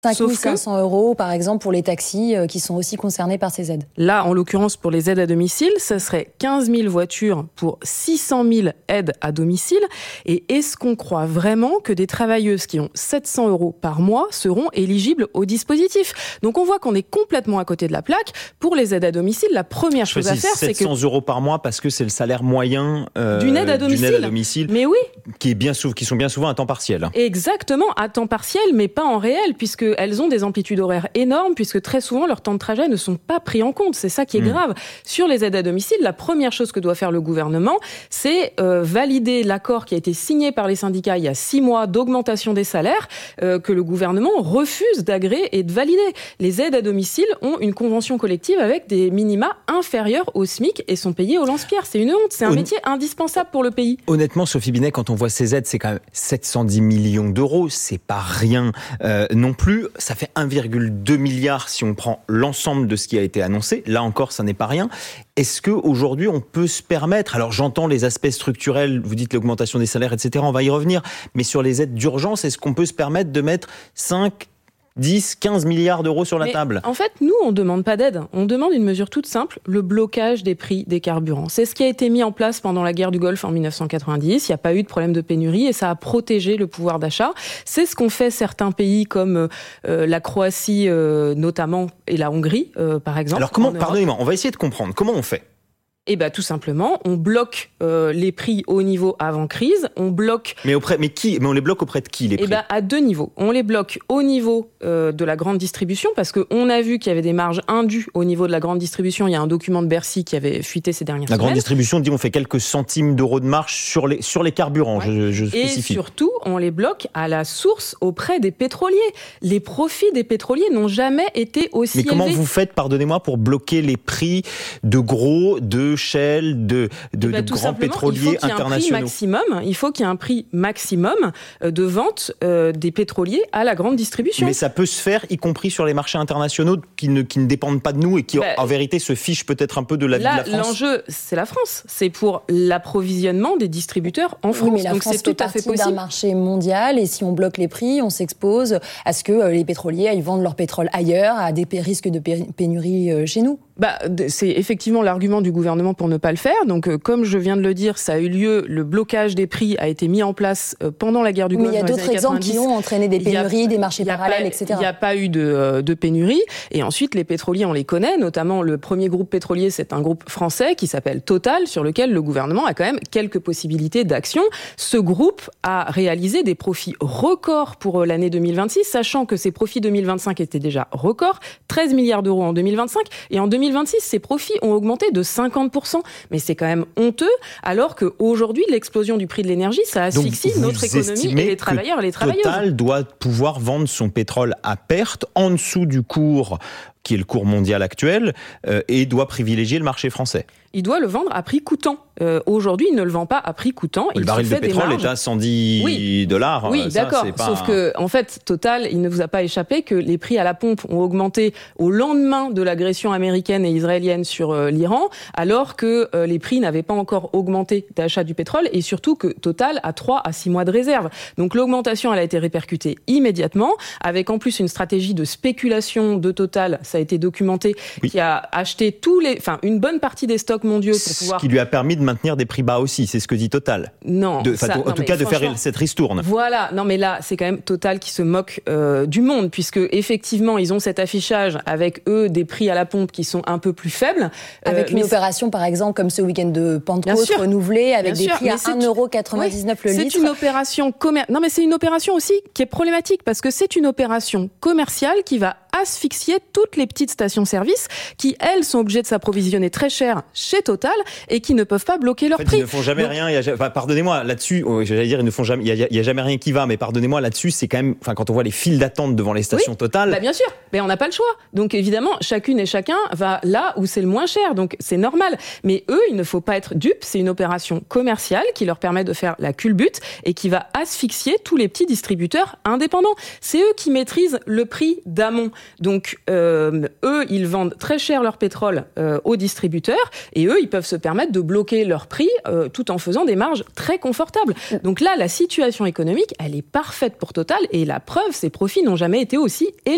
5 500 € par exemple pour les taxis qui sont aussi concernés par ces aides. Là, en l'occurrence, pour les aides à domicile, ça serait 15 000 voitures pour 600 000 aides à domicile. Et est-ce qu'on croit vraiment que des travailleuses qui ont 700 € par mois seront éligibles au dispositif ? Donc on voit qu'on est complètement à côté de la plaque. Pour les aides à domicile, la première chose à faire, c'est que... 700 € par mois parce que c'est le salaire moyen d'une aide à domicile. Mais oui. Qui sont bien souvent à temps partiel. Exactement, à temps partiel, mais pas en réel, puisqu'elles ont des amplitudes horaires énormes, puisque très souvent, leurs temps de trajet ne sont pas pris en compte. C'est ça qui est grave. Sur les aides à domicile, la première chose que doit faire le gouvernement, c'est valider l'accord qui a été signé par les syndicats il y a 6 mois d'augmentation des salaires, que le gouvernement refuse d'agréer et de valider. Les aides à domicile ont une convention collective avec des minima inférieurs au SMIC et sont payés au lance-pierre. C'est une honte, c'est un métier indispensable pour le pays. Honnêtement, Sophie Binet, quand on voit ces aides, c'est quand même 710 millions d'euros, c'est pas rien non plus. Ça fait 1,2 milliard si on prend l'ensemble de ce qui a été annoncé. Là encore, ça n'est pas rien. Est-ce qu'aujourd'hui, on peut se permettre, alors j'entends les aspects structurels, vous dites l'augmentation des salaires, etc., on va y revenir, mais sur les aides d'urgence, est-ce qu'on peut se permettre de mettre 5, 10, 15 milliards d'euros sur la table. En fait, nous, on ne demande pas d'aide. On demande une mesure toute simple, le blocage des prix des carburants. C'est ce qui a été mis en place pendant la guerre du Golfe en 1990. Il n'y a pas eu de problème de pénurie et ça a protégé le pouvoir d'achat. C'est ce qu'ont fait certains pays comme la Croatie notamment et la Hongrie, par exemple. Alors comment, pardonnez-moi, on va essayer de comprendre. Comment on fait ? Eh ben tout simplement, on bloque les prix au niveau avant crise, on bloque... Mais on les bloque auprès de qui, les prix ? Eh ben à 2 niveaux. On les bloque au niveau de la grande distribution, parce qu'on a vu qu'il y avait des marges indues au niveau de la grande distribution. Il y a un document de Bercy qui avait fuité ces dernières semaines. La grande distribution dit on fait quelques centimes d'euros de marge sur les carburants, ouais. je spécifie. Et surtout, on les bloque à la source auprès des pétroliers. Les profits des pétroliers n'ont jamais été aussi élevés. Mais comment vous faites, pardonnez-moi, pour bloquer les prix de gros, de Shell, de grands pétroliers internationaux? Il faut qu'il y ait un prix maximum de vente des pétroliers à la grande distribution. Mais ça peut se faire, y compris sur les marchés internationaux qui ne dépendent pas de nous et qui, en vérité, se fichent peut-être un peu de la vie de la France. L'enjeu, c'est la France. C'est pour l'approvisionnement des distributeurs en France. Oui, mais la France c'est tout à fait possible. D'un marché mondial et si on bloque les prix, on s'expose à ce que les pétroliers aillent vendre leur pétrole ailleurs, à des risques de pénurie chez nous. C'est effectivement l'argument du gouvernement pour ne pas le faire. Donc, comme je viens de le dire, ça a eu lieu, le blocage des prix a été mis en place pendant la guerre du Golfe. Mais il y a d'autres exemples qui ont entraîné des pénuries, des marchés parallèles, etc. Il n'y a pas eu de pénurie. Et ensuite, les pétroliers, on les connaît, notamment le premier groupe pétrolier, c'est un groupe français qui s'appelle Total, sur lequel le gouvernement a quand même quelques possibilités d'action. Ce groupe a réalisé des profits records pour l'année 2026, sachant que ses profits 2025 étaient déjà records, 13 milliards d'euros en 2025, et en 2026, ses profits ont augmenté de 50%. Mais c'est quand même honteux, alors qu'aujourd'hui, l'explosion du prix de l'énergie, ça asphyxie notre économie et les travailleurs et les travailleuses. Total doit pouvoir vendre son pétrole à perte, en dessous du cours qui est le cours mondial actuel, et doit privilégier le marché français. Il doit le vendre à prix coûtant. Aujourd'hui, il ne le vend pas à prix coûtant. Le baril de pétrole est à 110 $. Oui, d'accord. Sauf que, en fait, Total, il ne vous a pas échappé que les prix à la pompe ont augmenté au lendemain de l'agression américaine et israélienne sur l'Iran, alors que les prix n'avaient pas encore augmenté d'achat du pétrole, et surtout que Total a 3 à 6 mois de réserve. Donc l'augmentation, elle a été répercutée immédiatement, avec en plus une stratégie de spéculation de Total, ça a été documenté, qui a acheté une bonne partie des stocks mondiaux pour pouvoir... Ce qui lui a permis de maintenir des prix bas aussi, c'est ce que dit Total. En tout cas, de faire cette ristourne. Voilà, non mais là, c'est quand même Total qui se moque du monde, puisque effectivement, ils ont cet affichage avec eux des prix à la pompe qui sont un peu plus faibles. Avec une opération, par exemple, comme ce week-end de Pentecôte renouvelée, avec des prix à 1,99 € le litre. C'est une opération Non mais c'est une opération aussi qui est problématique, parce que c'est une opération commerciale qui va asphyxier toutes les petites stations-service qui, elles, sont obligées de s'approvisionner très cher chez Total et qui ne peuvent pas bloquer leurs prix. Ils ne font jamais rien. Pardonnez-moi, là-dessus, j'allais dire, il n'y a jamais rien qui va, mais pardonnez-moi, là-dessus, c'est quand même, quand on voit les files d'attente devant les stations Total. Bien sûr, mais on n'a pas le choix. Donc évidemment, chacune et chacun va là où c'est le moins cher, donc c'est normal. Mais eux, il ne faut pas être dupes, c'est une opération commerciale qui leur permet de faire la culbute et qui va asphyxier tous les petits distributeurs indépendants. C'est eux qui maîtrisent le prix d'amont. Donc, eux, ils vendent très cher leur pétrole aux distributeurs et eux, ils peuvent se permettre de bloquer leur prix tout en faisant des marges très confortables. Donc là, la situation économique, elle est parfaite pour Total et la preuve, ces profits n'ont jamais été aussi élevés.